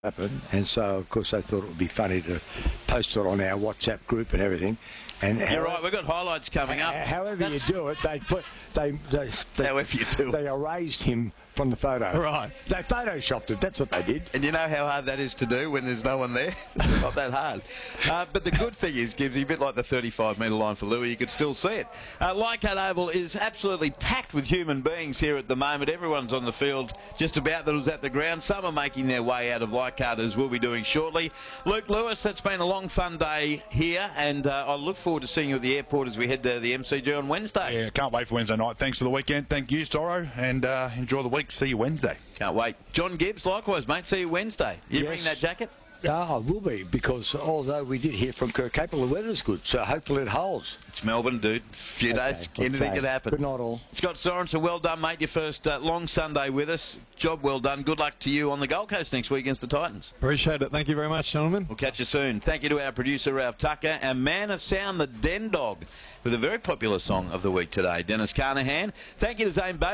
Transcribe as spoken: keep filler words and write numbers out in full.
happen, and so of course they thought it would be funny to post it on our WhatsApp group and everything. And You're how, right, we've got highlights coming up. However That's... you do it, they put they they, they, however you do it. they erased him from the photo. Right. They photoshopped it. That's what they did. And you know how hard that is to do when there's no one there? It's not that hard. Uh, but the good thing is, Gibbs, a bit like the thirty-five metre line for Louis, you could still see it. Uh, Leichhardt Oval is absolutely packed with human beings here at the moment. Everyone's on the field just about that was at the ground. Some are making their way out of Leichhardt, as we'll be doing shortly. Luke Lewis, that's been a long, fun day here, and uh, I look forward to seeing you at the airport as we head to the M C G on Wednesday. Yeah, can't wait for Wednesday night. Thanks for the weekend. Thank you, Storro, and uh, enjoy the week. See you Wednesday. Can't wait. John Gibbs, likewise, mate. See you Wednesday. You Yes. bring that jacket? Ah, it will be, because although we did hear from Kirk Capel, the weather's good, so hopefully it holds. It's Melbourne, dude. A few Okay, days, anything okay, could happen. but not all. Scott Sorensen, well done, mate. Your first uh, long Sunday with us. Job well done. Good luck to you on the Gold Coast next week against the Titans. Appreciate it. Thank you very much, gentlemen. We'll catch you soon. Thank you to our producer, Ralph Tucker, and man of sound, the Den Dog, with a very popular song of the week today, Dennis Carnahan. Thank you to Zane Bates.